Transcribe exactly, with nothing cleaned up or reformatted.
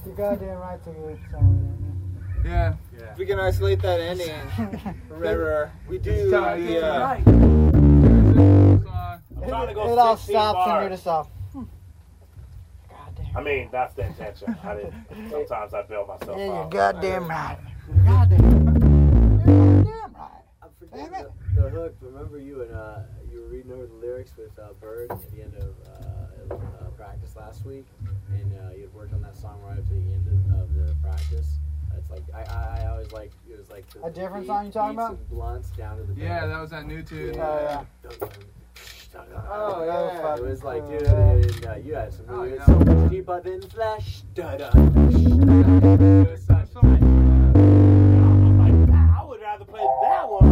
You're goddamn right to good song. Yeah. Yeah. We can isolate that ending. Remember, we do the. Uh, right. I'm trying to go It all sixteen stops and bars. you're just off. Hmm. Goddamn. I mean, that's the intention. I didn't. Sometimes I bail myself Yeah, you're out. goddamn right. You're goddamn. You're goddamn right. I'm forgetting Damn it. the, the hook. Remember you and uh, you were reading over the lyrics with uh, Bird at the end of uh, uh, practice last week, and uh, you had worked on that song right up to the end of, of the practice. It's like I, I, I always like it was like the A different beat, song you talking beats about? and blunts down to the Yeah, bed. that was that new tune. Oh, yeah. oh, yeah. It was like, dude, Yeah. and, uh, you had some Oh, really yeah. so much deeper than flesh. Da da.